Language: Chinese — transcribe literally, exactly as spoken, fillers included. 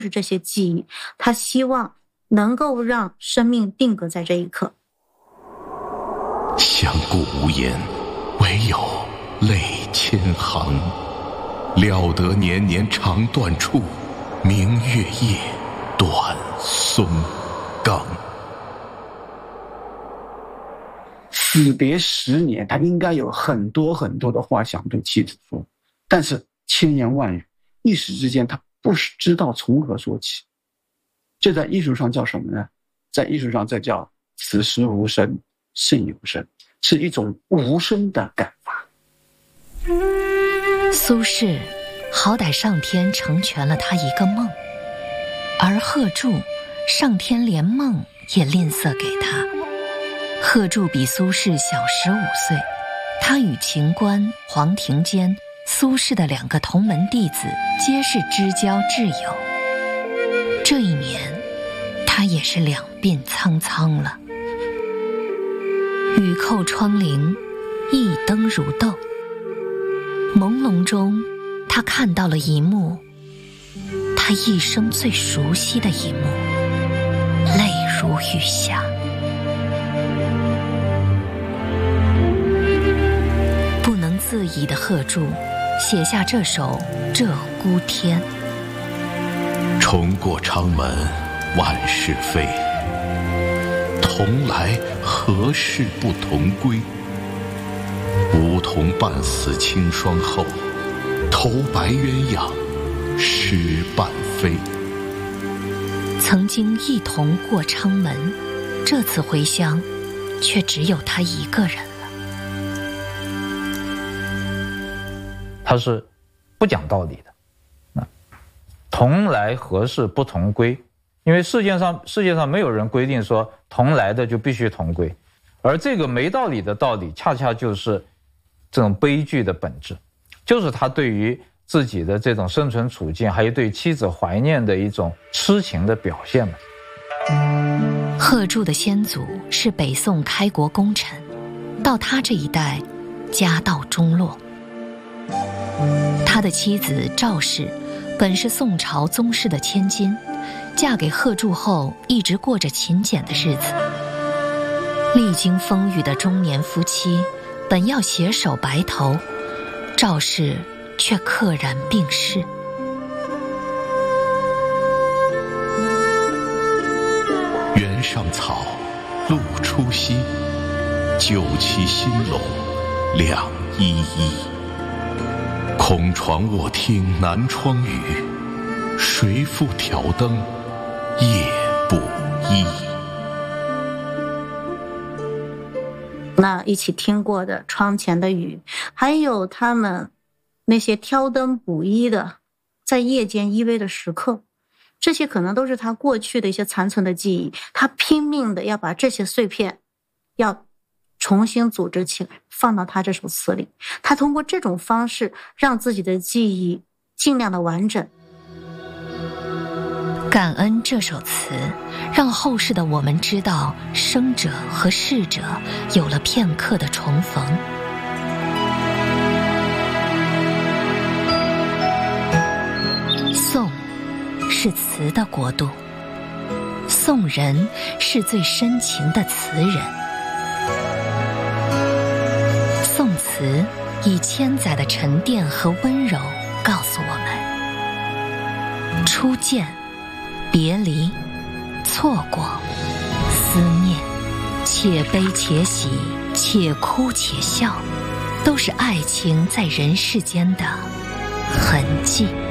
是这些记忆，他希望能够让生命定格在这一刻。 相顾无言，唯有泪千行。料得年年肠断处，明月夜，短松冈。 死别十年，他应该有很多很多的话想对妻子说，但是千言万语，一时之间他不知道从何说起。这在艺术上叫什么呢？在艺术上这叫此时无声胜有声，是一种无声的感法。 苏轼好歹上天成全了他一个梦，而贺铸上天连梦也吝啬给他。贺铸比苏轼小十五岁，他与秦观、黄庭坚、苏轼的两个同门弟子皆是知交挚友。这一年他也是两鬓苍苍了。雨扣窗棂，一灯如豆。朦胧中他看到了一幕，他一生最熟悉的一幕，泪如雨下。不能自已的贺铸写下这首《鹧鸪天》。 重过长门万事废，同来何事不同归？梧桐半死清霜后，头白鸳鸯失半飞。 曾经一同过昌门，这次回乡却只有他一个人了。 他是不讲道理的，同来何事不同归？因为世界上世界上没有人规定说同来的就必须同归，而这个没道理的道理，恰恰就是这种悲剧的本质，就是他对于自己的这种生存处境，还有对妻子怀念的一种痴情的表现嘛。 贺铸的先祖是北宋开国功臣，到他这一代，家道中落。他的妻子赵氏本是宋朝宗室的千金，嫁给贺铸后一直过着勤俭的日子。历经风雨的中年夫妻本要携手白头，赵氏却溘然病逝。 原上草，露初晞，酒旗新笼两依依。空床卧听南窗雨，谁复挑灯夜不依。 那一起听过的窗前的雨，还有他们那些挑灯补衣的在夜间依偎的时刻，这些可能都是他过去的一些残存的记忆，他拼命的要把这些碎片要重新组织起来，放到他这首词里。他通过这种方式让自己的记忆尽量的完整。 感恩这首词，让后世的我们知道生者和逝者有了片刻的重逢。宋是词的国度，宋人是最深情的词人。宋词以千载的沉淀和温柔告诉我们，初见、别离、错过、思念，且悲且喜，且哭且笑，都是爱情在人世间的痕迹。